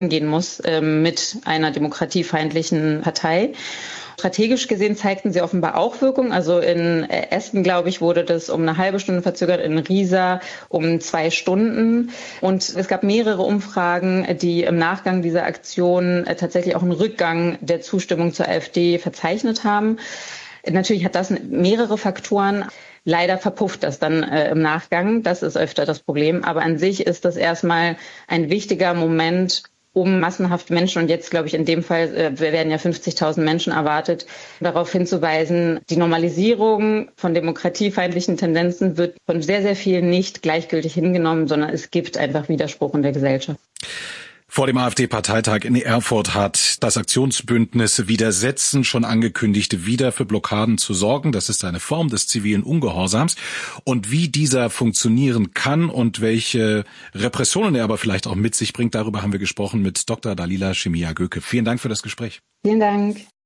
gehen muss mit einer demokratiefeindlichen Partei. Strategisch gesehen zeigten sie offenbar auch Wirkung. Also in Essen, glaube ich, wurde das um eine halbe Stunde verzögert, in Riesa um 2 Stunden. Und es gab mehrere Umfragen, die im Nachgang dieser Aktion tatsächlich auch einen Rückgang der Zustimmung zur AfD verzeichnet haben. Natürlich hat das mehrere Faktoren. Leider verpufft das dann im Nachgang. Das ist öfter das Problem. Aber an sich ist das erstmal ein wichtiger Moment, um massenhaft Menschen, und jetzt glaube ich in dem Fall, wir werden ja 50.000 Menschen erwartet, darauf hinzuweisen, die Normalisierung von demokratiefeindlichen Tendenzen wird von sehr, sehr vielen nicht gleichgültig hingenommen, sondern es gibt einfach Widerspruch in der Gesellschaft. Vor dem AfD-Parteitag in Erfurt hat das Aktionsbündnis Widersetzen schon angekündigt, wieder für Blockaden zu sorgen. Das ist eine Form des zivilen Ungehorsams. Und wie dieser funktionieren kann und welche Repressionen er aber vielleicht auch mit sich bringt, darüber haben wir gesprochen mit Dr. Dalila Chemia-Göke. Vielen Dank für das Gespräch. Vielen Dank.